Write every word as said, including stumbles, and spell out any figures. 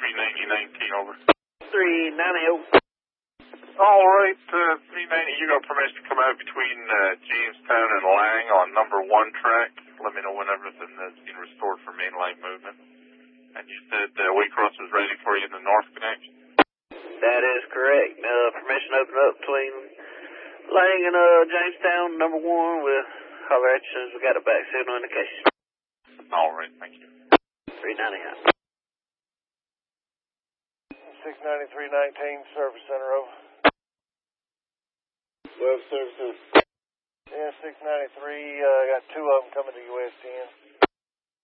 three ninety nineteen, over. three ninety. All right, uh, three ninety, you got permission to come out between uh, Jamestown and Lang on number one track. Let me know when everything has been restored for mainline movement. And you said uh, Waycross was ready for you in the north connection? That is correct. Uh, permission open up between Lang and uh, Jamestown, number one. We'll holler at you as soon as we got a back signal indication. All right, thank you. three ninety. six ninety-three nineteen, Service Center, over. Web services. Yeah, six ninety-three, uh, got two of them coming to U S ten.